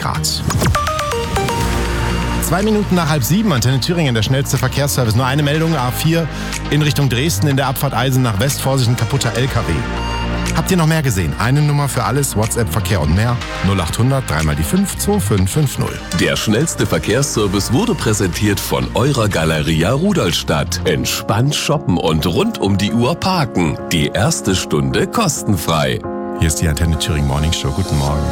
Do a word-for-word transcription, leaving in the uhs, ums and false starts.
Grad. Zwei Minuten nach halb sieben, Antenne Thüringen, der schnellste Verkehrsservice. Nur eine Meldung, A vier in Richtung Dresden in der Abfahrt Eisen nach West. Vorsicht, ein kaputter L K W. Habt ihr noch mehr gesehen? Eine Nummer für alles, WhatsApp, Verkehr und mehr. null acht hundert, dreimal die fünf, zwei fünf fünf null. Der schnellste Verkehrsservice wurde präsentiert von eurer Galeria Rudolstadt. Entspannt shoppen und rund um die Uhr parken. Die erste Stunde kostenfrei. Hier ist die Antenne Thüringen Morning Show. Guten Morgen.